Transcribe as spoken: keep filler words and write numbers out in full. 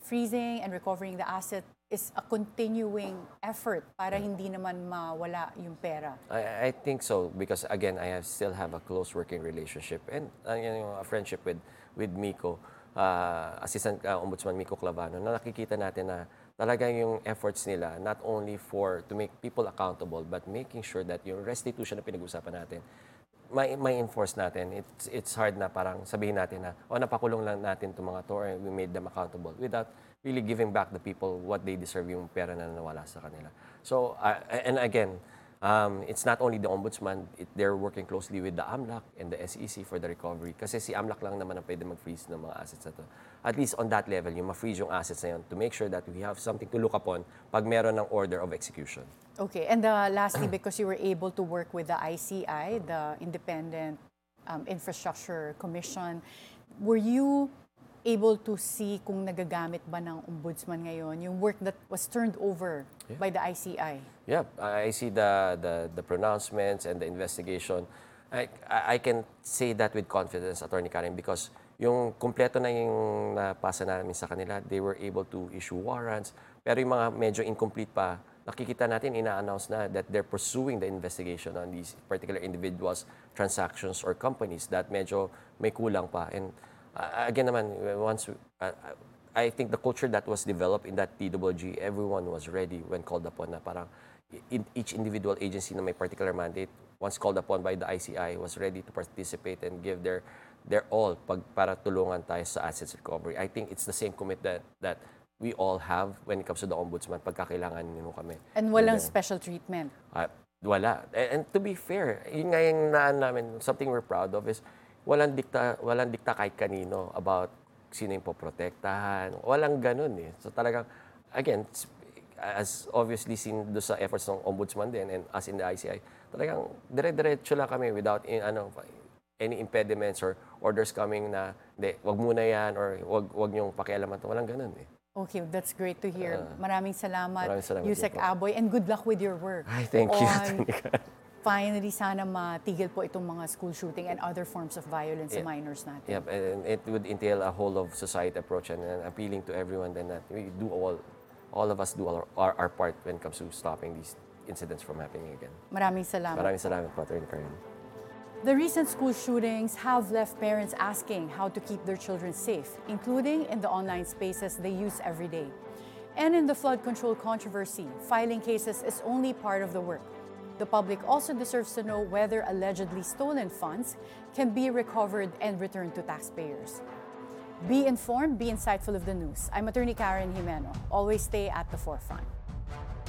freezing and recovering the asset is a continuing effort para hindi naman mawala yung pera. I, I think so because again, I have, still have a close working relationship and uh, you know, a friendship with with Miko, uh, Assistant uh, Ombudsman Miko Clavano, na nakikita natin na talaga yung efforts nila not only for to make people accountable but making sure that yung restitution na pinag-usapan natin may, may enforce natin. It's, it's hard na parang sabihin natin na, o napakulong lang natin itong mga to or we made them accountable without really giving back the people what they deserve yung pera na nawala sa kanila. So, uh, and again, um, it's not only the Ombudsman, it, they're working closely with the AMLAC and the S E C for the recovery. Kasi si AMLAC lang naman ang pwede mag-freeze ng mga assets na to. At least on that level, yung ma-freeze yung assets na yun to make sure that we have something to look upon pag meron ng order of execution. Okay, and uh, lastly, because you were able to work with the I C I, the Independent um, Infrastructure Commission, were you able to see kung nagagamit ba ng ombudsman ngayon yung work that was turned over yeah. by the I C I? Yeah, I see the, the, the pronouncements and the investigation. I, I can say that with confidence, Attorney Karen, because yung kumpleto na yung napasa namin sa kanila, they were able to issue warrants. Pero yung mga medyo incomplete pa, nakikita natin, ina-announce na that they're pursuing the investigation on these particular individuals, transactions, or companies that medyo may kulang pa. And uh, again naman, once, uh, I think the culture that was developed in that T W G, everyone was ready when called upon na parang in each individual agency na may particular mandate, once called upon by the I C I, was ready to participate and give their their all pag, para tulungan tayo sa assets recovery. I think it's the same commitment that, that we all have when it comes to the Ombudsman pagkakailangan nyo kami. And walang then, special treatment? Uh, wala. And, and to be fair, yun nga yung naan namin, something we're proud of is walang dikta, walang dikta kahit kanino about sino yung poprotektahan. Walang ganun eh. So talagang, again, as obviously seen do sa efforts ng Ombudsman din and us in the I C I, talagang dire-diretso lang kami without in, ano, any impediments or orders coming na, hindi, wag muna yan or wag, wag niyong pakialaman to. Walang ganun eh. Okay, that's great to hear. Uh, maraming salamat, maraming salamat Yusek Aboy, and good luck with your work. Ay, thank you. Finally, sana matigil po itong mga school shooting and other forms of violence yeah. sa minors natin. Yep, and it would entail a whole of society approach and, and appealing to everyone then that we do all, all of us do our, our, our part when it comes to stopping these incidents from happening again. Maraming salamat. Maraming salamat po, Attorney Karen. The recent school shootings have left parents asking how to keep their children safe, including in the online spaces they use every day. And in the flood control controversy, filing cases is only part of the work. The public also deserves to know whether allegedly stolen funds can be recovered and returned to taxpayers. Be informed, be insightful of the news. I'm Attorney Karen Jimeno. Always stay at the forefront.